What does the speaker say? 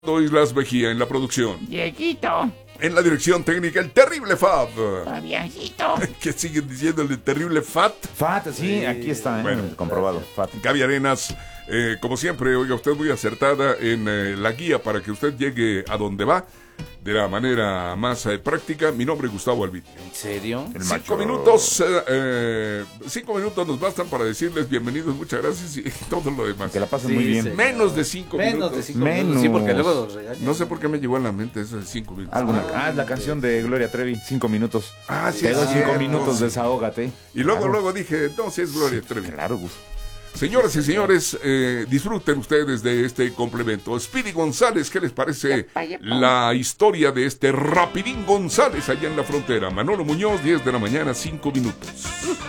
Islas Mejía en la producción. Dieguito. En la dirección técnica, el terrible Fab. Fabiancito. ¿Qué siguen diciendo el terrible Fat? Fat, sí, aquí está, Bueno. comprobado. Fat. Gaby Arenas, como siempre, oiga, usted muy acertada en la guía para que usted llegue a donde va de la manera más práctica. Mi nombre es Gustavo Albit. ¿En serio? El 5 macho. minutos, 5 minutos nos bastan para decirles bienvenidos, muchas gracias y todo lo demás. Que la pasen Sí, muy bien. sí. Menos de 5 Menos minutos. de 5 Menos. minutos. Sí, porque luego los regañan. No sé por qué me llegó a la mente eso de 5 minutos. Es la canción de Gloria Trevi, 5 minutos. Ah, sí, Te doy es 5 cierto. minutos, desahógate. Y luego, Claro. luego dije, no, si es Gloria Trevi. Claro, Gus. Señoras y señores, disfruten ustedes de este complemento. Speedy González, ¿qué les parece la historia de este Rapidín González allá en la frontera? Manolo Muñoz, 10 de la mañana, 5 minutos.